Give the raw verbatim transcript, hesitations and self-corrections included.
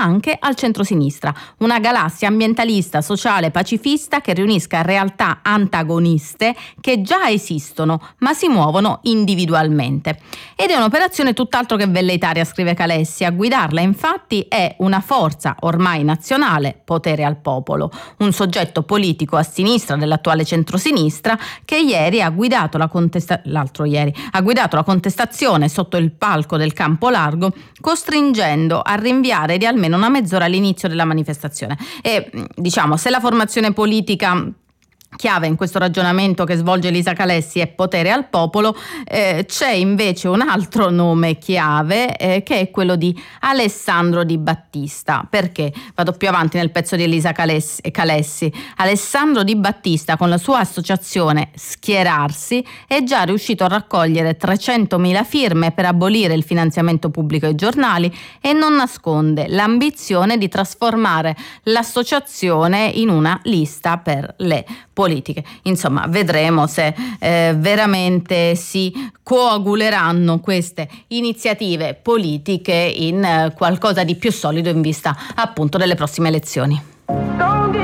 anche al centrosinistra, una galassia ambientalista, sociale, pacifista che riunisca realtà antagoniste che già esistono ma si muovono individualmente. Ed è un'operazione tutt'altro che velleitaria, scrive Calessi. A guidarla infatti è una forza ormai nazionale, Potere al Popolo, un soggetto politico a sinistra dell'attuale centrosinistra che ieri ha guidato la contesta- l'altro ieri ha guidato la contestazione sotto il palco del Campo Largo, costringendo a rinviare di almeno una mezz'ora l'inizio della manifestazione. E diciamo, se la formazione politica chiave in questo ragionamento che svolge Elisa Calessi è Potere al Popolo, eh, c'è invece un altro nome chiave eh, che è quello di Alessandro Di Battista. Perché? Vado più avanti nel pezzo di Elisa Calessi. Calessi. Alessandro Di Battista, con la sua associazione Schierarsi, è già riuscito a raccogliere trecentomila firme per abolire il finanziamento pubblico ai giornali e non nasconde l'ambizione di trasformare l'associazione in una lista per le politiche. Politiche. Insomma, vedremo se eh, veramente si coaguleranno queste iniziative politiche in eh, qualcosa di più solido in vista appunto delle prossime elezioni.